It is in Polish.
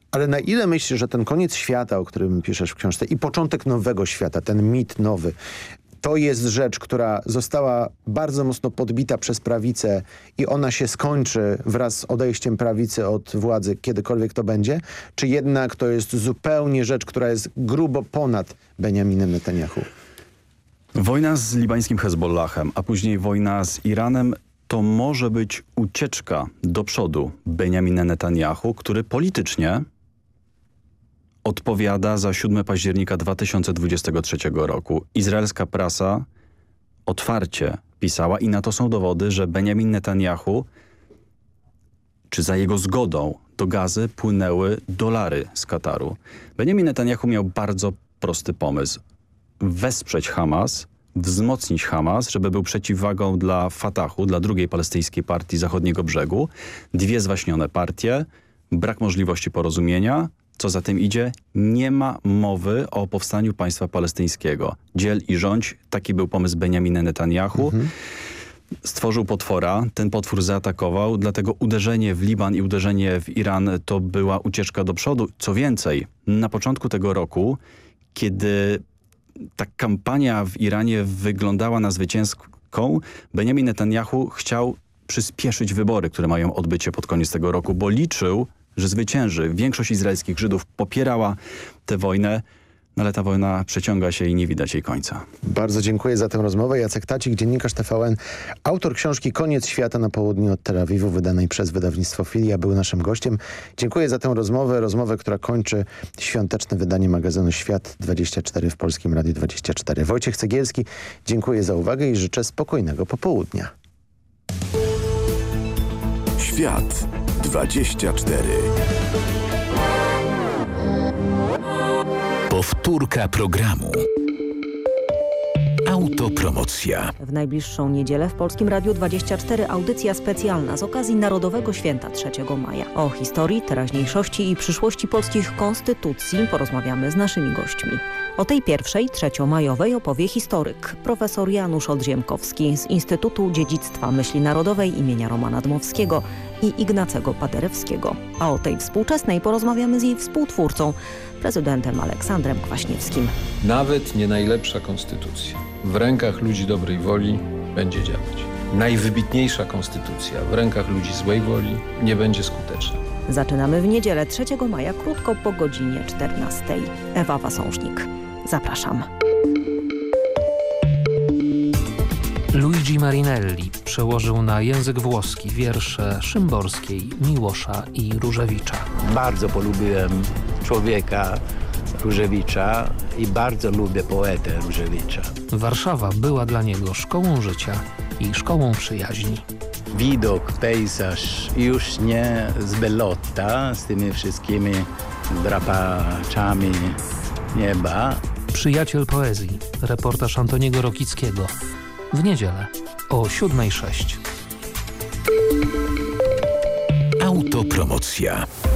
Ale na ile myślisz, że ten koniec świata, o którym piszesz w książce i początek nowego świata, ten mit nowy, to jest rzecz, która została bardzo mocno podbita przez prawicę i ona się skończy wraz z odejściem prawicy od władzy, kiedykolwiek to będzie? Czy jednak to jest zupełnie rzecz, która jest grubo ponad Benjaminem Netanyahu? Wojna z libańskim Hezbollahem, a później wojna z Iranem to może być ucieczka do przodu Benjamina Netanyahu, który politycznie odpowiada za 7 października 2023 roku. Izraelska prasa otwarcie pisała i na to są dowody, że Benjamin Netanyahu, czy za jego zgodą do Gazy płynęły dolary z Kataru. Benjamin Netanyahu miał bardzo prosty pomysł. Wesprzeć Hamas, wzmocnić Hamas, żeby był przeciwwagą dla Fatahu, dla drugiej palestyńskiej partii Zachodniego Brzegu. 2 zwaśnione partie, brak możliwości porozumienia. Co za tym idzie, nie ma mowy o powstaniu państwa palestyńskiego. Dziel i rządź, taki był pomysł Benjamina Netanyahu. Stworzył potwora, ten potwór zaatakował, dlatego uderzenie w Liban i uderzenie w Iran to była ucieczka do przodu. Co więcej, na początku tego roku, kiedy ta kampania w Iranie wyglądała na zwycięską, Benjamin Netanyahu chciał przyspieszyć wybory, które mają odbyć się pod koniec tego roku, bo liczył, że zwycięży. Większość izraelskich Żydów popierała tę wojnę, no ale ta wojna przeciąga się i nie widać jej końca. Bardzo dziękuję za tę rozmowę. Jacek Tacik, dziennikarz TVN, autor książki Koniec świata na południu od Tel Awiwu, wydanej przez wydawnictwo Filia, był naszym gościem. Dziękuję za tę rozmowę, która kończy świąteczne wydanie magazynu Świat24 w Polskim Radiu 24. Wojciech Cegielski, dziękuję za uwagę i życzę spokojnego popołudnia. Świat 24. Powtórka programu. Autopromocja. W najbliższą niedzielę w Polskim Radiu 24 audycja specjalna z okazji Narodowego Święta 3 maja. O historii, teraźniejszości i przyszłości polskich konstytucji porozmawiamy z naszymi gośćmi. O tej pierwszej, 3-majowej opowie historyk, profesor Janusz Odziemkowski z Instytutu Dziedzictwa Myśli Narodowej imienia Romana Dmowskiego i Ignacego Paderewskiego. A o tej współczesnej porozmawiamy z jej współtwórcą, prezydentem Aleksandrem Kwaśniewskim. Nawet nie najlepsza konstytucja w rękach ludzi dobrej woli będzie działać. Najwybitniejsza konstytucja w rękach ludzi złej woli nie będzie skuteczna. Zaczynamy w niedzielę 3 maja, krótko po godzinie 14. Ewa Wasążnik. Zapraszam. Luigi Marinelli przełożył na język włoski wiersze Szymborskiej, Miłosza i Różewicza. Bardzo polubiłem człowieka Różewicza i bardzo lubię poetę Różewicza. Warszawa była dla niego szkołą życia i szkołą przyjaźni. Widok, pejzaż już nie z Bellotta, z tymi wszystkimi drapaczami nieba. Przyjaciel poezji, reportaż Antoniego Rokickiego. W niedzielę o 7:06. Autopromocja.